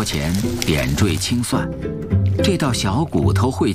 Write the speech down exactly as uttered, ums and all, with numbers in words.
前点缀青蒜，这道小骨头烩